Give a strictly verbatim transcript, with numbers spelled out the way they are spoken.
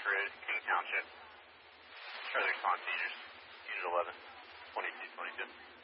Ridge, King Township. Charlie response, Unit eleven, twenty-two twenty-two.